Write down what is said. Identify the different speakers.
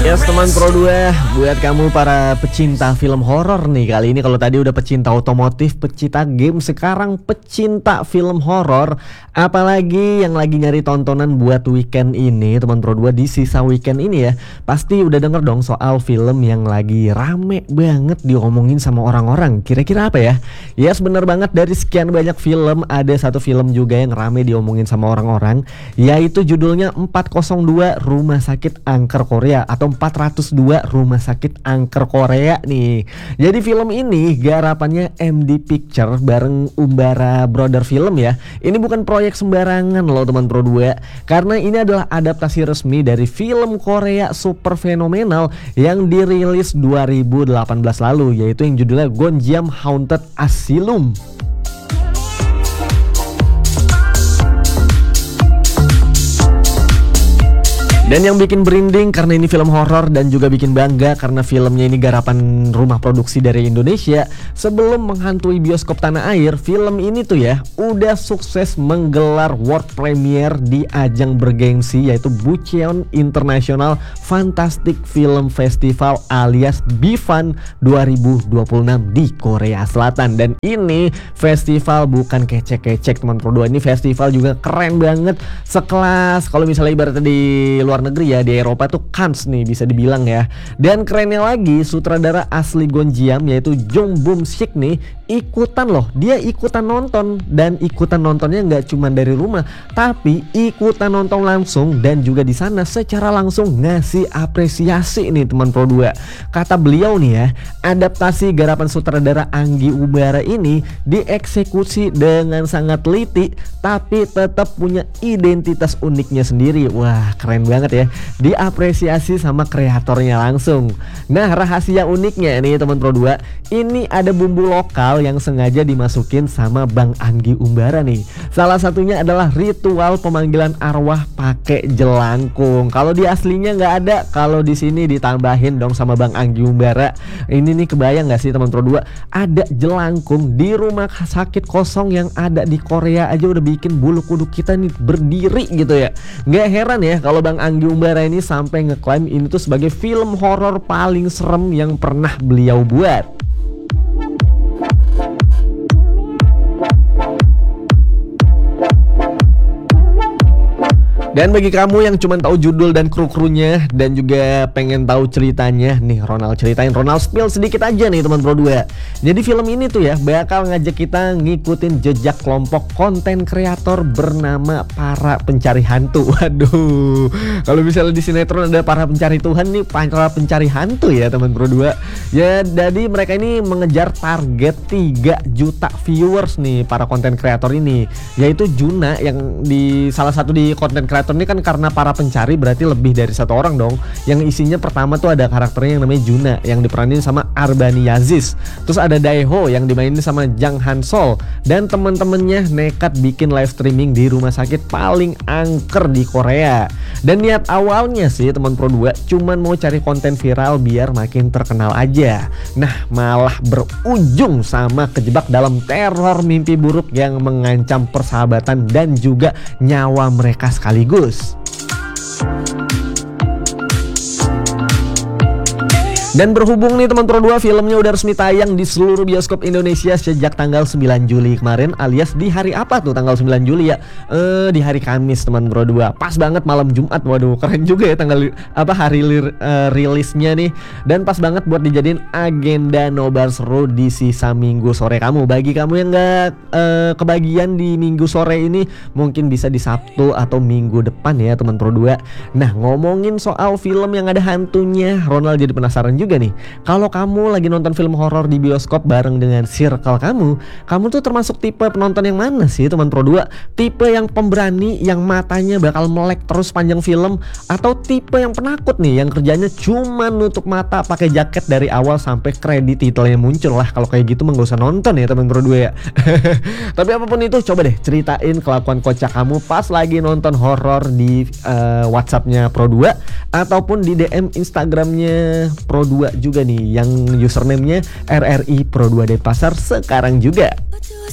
Speaker 1: Yes teman Pro 2, buat kamu para pecinta film horor nih. Kali ini kalau tadi udah pecinta otomotif, pecinta game, sekarang pecinta film horor. Apalagi yang lagi nyari tontonan buat weekend ini, teman Pro 2, di sisa weekend ini ya, pasti udah denger dong soal film yang lagi rame banget diomongin sama orang-orang. Kira-kira apa ya? Yes, bener banget, dari sekian banyak film ada satu film juga yang rame diomongin sama orang-orang, yaitu judulnya 402 Rumah Sakit Angker Korea atau 402 Rumah Sakit Angker Korea nih. Jadi film ini garapannya MD Picture bareng Umbara Brother Film ya. Ini bukan proyek sembarangan loh teman Pro 2, karena ini adalah adaptasi resmi dari film Korea super fenomenal yang dirilis 2018 lalu, yaitu yang judulnya Gonjiam Haunted Asylum. Dan yang bikin berinding karena ini film horor dan juga bikin bangga karena filmnya ini garapan rumah produksi dari Indonesia. Sebelum menghantui bioskop tanah air, film ini tuh ya udah sukses menggelar world premiere di ajang bergengsi, yaitu Bucheon International Fantastic Film Festival alias BIFAN 2026 di Korea Selatan. Dan ini festival bukan kecek-kecek teman Pro 2, ini festival juga keren banget, sekelas kalau misalnya ibaratnya di luar negeri ya, di Eropa tuh Cannes nih bisa dibilang ya. Dan kerennya lagi, sutradara asli Gonjiam yaitu Jong Bum Sik nih ikutan loh, dia ikutan nonton, dan ikutan nontonnya nggak cuma dari rumah, tapi ikutan nonton langsung dan juga di sana secara langsung ngasih apresiasi nih teman Pro 2. Kata beliau nih ya, adaptasi garapan sutradara Anggi Umbara ini dieksekusi dengan sangat teliti tapi tetap punya identitas uniknya sendiri. Wah, keren banget ya, diapresiasi sama kreatornya langsung. Nah, rahasia uniknya nih teman Pro 2, ini ada bumbu lokal yang sengaja dimasukin sama Bang Anggi Umbara nih. Salah satunya adalah ritual pemanggilan arwah pakai jelangkung. Kalau di aslinya nggak ada, kalau di sini ditambahin dong sama Bang Anggi Umbara. Ini nih kebayang nggak sih teman Pro 2, ada jelangkung di rumah sakit kosong yang ada di Korea aja udah bikin bulu kuduk kita nih berdiri gitu ya. Nggak heran ya kalau Bang Anggi Umbara ini sampai ngeklaim ini tuh sebagai film horor paling serem yang pernah beliau buat. Dan bagi kamu yang cuma tahu judul dan kru-krunya dan juga pengen tahu ceritanya, nih Ronald ceritain, Ronald spill sedikit aja nih teman Pro 2. Jadi film ini tuh ya bakal ngajak kita ngikutin jejak kelompok konten kreator bernama Para Pencari Hantu. Waduh, kalau misalnya di sinetron ada para pencari Tuhan, nih para pencari hantu ya teman Pro 2. Ya, jadi mereka ini mengejar target 3 juta viewers nih para konten kreator ini, yaitu Juna yang di salah satu di konten kreator ini kan, karena para pencari berarti lebih dari satu orang dong. Yang isinya pertama tuh ada karakternya yang namanya Juna yang diperanin sama Arbani Aziz. Terus ada Daeho yang dimainin sama Jang Han Sol, dan temen-temennya nekat bikin live streaming di rumah sakit paling angker di Korea. Dan niat awalnya sih teman Pro 2 cuman mau cari konten viral biar makin terkenal aja. Nah, malah berujung sama kejebak dalam teror mimpi buruk yang mengancam persahabatan dan juga nyawa mereka sekaligus. Dan berhubung nih teman Pro 2, filmnya udah resmi tayang di seluruh bioskop Indonesia sejak tanggal 9 Juli kemarin, alias di hari apa tuh tanggal 9 Juli ya? Di hari Kamis teman Pro 2. Pas banget malam Jumat. Waduh, keren juga ya tanggal hari rilisnya nih. Dan pas banget buat dijadiin agenda nobar seru di sisa minggu sore kamu. Bagi kamu yang nggak kebagian di minggu sore ini, mungkin bisa di Sabtu atau minggu depan ya teman Pro 2. Nah, ngomongin soal film yang ada hantunya, Ronald jadi penasaran juga nih. Kalau kamu lagi nonton film horor di bioskop bareng dengan circle kamu tuh termasuk tipe penonton yang mana sih teman Pro 2? Tipe yang pemberani yang matanya bakal melek terus panjang film, atau tipe yang penakut nih yang kerjanya cuma nutup mata pakai jaket dari awal sampai kredit titelnya muncul? Lah kalau kayak gitu mah gak usah nonton ya teman Pro 2 ya. Tapi apapun itu, coba deh ceritain kelakuan kocak kamu pas lagi nonton horor di WhatsAppnya Pro 2 ataupun di DM Instagramnya Pro 2 juga nih, yang username-nya RRI Pro 2 Denpasar sekarang juga.